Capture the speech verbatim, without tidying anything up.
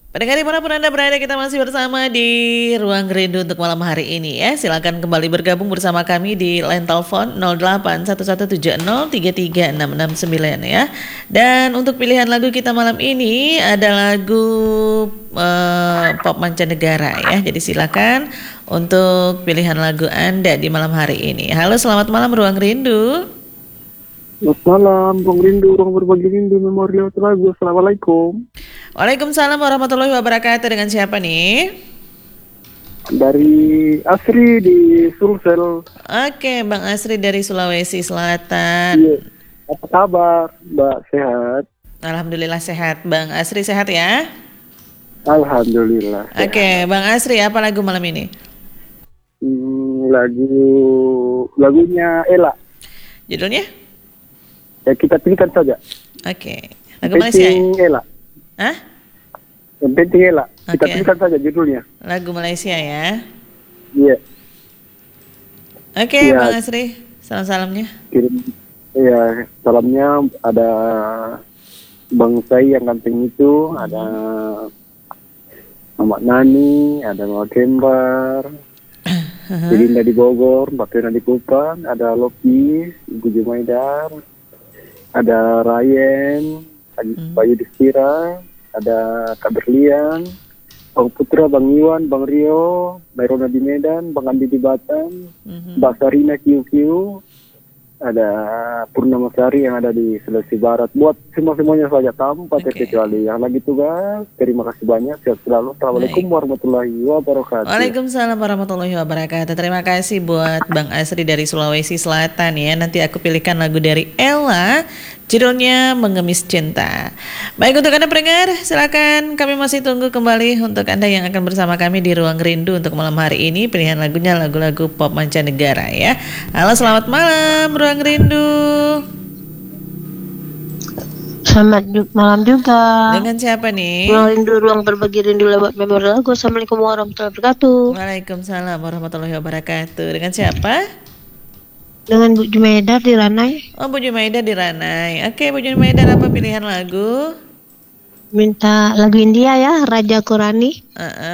Pendengar dimanapun Anda berada, kita masih bersama di Ruang Rindu untuk malam hari ini ya. Silakan kembali bergabung bersama kami di line telepon nol delapan satu satu tujuh nol tiga tiga enam enam sembilan ya. Dan untuk pilihan lagu kita malam ini ada lagu uh, pop mancanegara ya. Jadi silakan untuk pilihan lagu Anda di malam hari ini. Halo, selamat malam Ruang Rindu. Selamat malam, Ruang Rindu, ruang berbagi rindu, memori lewat lagu. Assalamualaikum. Waalaikumsalam warahmatullahi wabarakatuh. Dengan siapa nih? Dari Asri di Sulsel. Oke, Bang Asri dari Sulawesi Selatan. Iya. Apa kabar, Mbak? Sehat? Alhamdulillah sehat. Bang Asri sehat ya? Alhamdulillah. Oke, Bang Asri, apa lagu malam ini? Hmm, lagu lagunya Ella. Judulnya? Ya, kita pilihkan saja. Oke. Lagu Malaysia ya? Ella. Hah? Yang penting Ella. Kita Oke. pilihkan saja judulnya. Lagu Malaysia ya? Iya. Oke, Ya. Bang Asri. Salam-salamnya. Kirim. Iya, salamnya ada Bang Sai yang ganteng itu, ada Mama Nani, ada Mama Kembar, Belinda di Bogor, Mbak Fiona di Kupang, ada Loki, Ibu Jumaidar, ada Ryan, Hmm. Bayu Distira, ada Kak Berlian, Bang Putra, Bang Iwan, Bang Rio, Mairona di Medan, Bang Andi di Batam, Mhm. Mbak Sarina Q Q, ada Purnama Sari yang ada di Sulawesi Barat. Buat semua-semuanya saja tanpa Oke. terkecuali. Yang lagi tugas, terima kasih banyak. Sehat selalu. Assalamualaikum warahmatullahi wabarakatuh. Waalaikumsalam warahmatullahi wabarakatuh. Terima kasih buat Bang Asri dari Sulawesi Selatan ya. Nanti aku pilihkan lagu dari Ella, judulnya Mengemis Cinta. Baik, untuk Anda pendengar, silakan kami masih tunggu kembali untuk Anda yang akan bersama kami di Ruang Rindu untuk malam hari ini. Pilihan lagunya lagu-lagu pop mancanegara ya. Halo, selamat malam Ruang Rindu. Selamat ju- malam juga. Dengan siapa nih? Ruang rindu, ruang berbagi rindu lewat memori lagu. Assalamualaikum warahmatullahi wabarakatuh. Waalaikumsalam warahmatullahi wabarakatuh. Dengan siapa? Dengan Bu Jumaidar di Ranai. Oh, Bu Jumaida di Ranai. Oke, Bu Jumaida, apa pilihan lagu? Minta lagu India ya, Raja Qurani. Uh-uh.